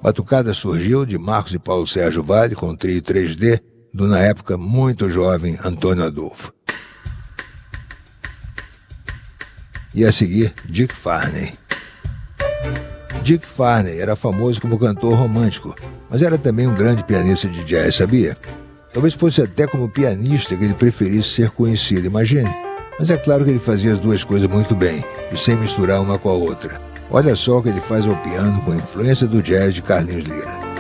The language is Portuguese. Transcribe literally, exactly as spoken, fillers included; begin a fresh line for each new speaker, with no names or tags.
Batucada surgiu de Marcos e Paulo Sérgio Vale com o trio três D do, na época, muito jovem Antônio Adolfo. E a seguir, Dick Farney. Dick Farney era famoso como cantor romântico, mas era também um grande pianista de jazz, sabia? Talvez fosse até como pianista que ele preferisse ser conhecido, imagine. Mas é claro que ele fazia as duas coisas muito bem, e sem misturar uma com a outra. Olha só o que ele faz ao piano com influência do jazz de Carlinhos Lira.